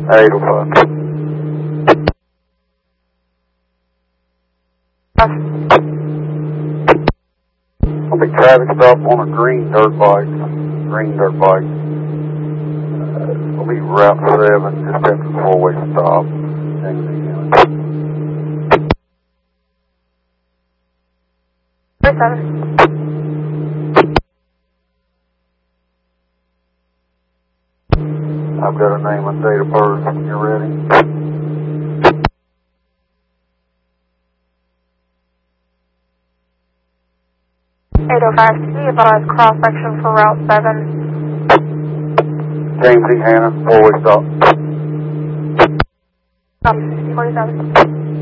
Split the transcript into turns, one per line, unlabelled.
805. I'll be traffic stop on a green dirt bike. It'll be Route 7, just after the four-way stop. I've got a name and date of birth when you're ready.
805, can you advise cross-section for Route 7?
James E. Hanna, four-way stop.
47.